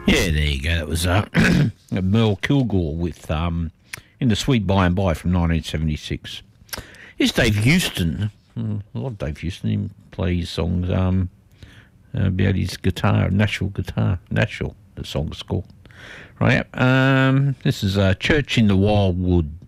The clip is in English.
Yeah, there you go. That was Merle Kilgore with In the Sweet By and By from 1976. Here's Dave Houston. A lot of Dave Houston. He plays songs about his guitar, Nashville, the song's called. Right, this is Church in the Wildwood.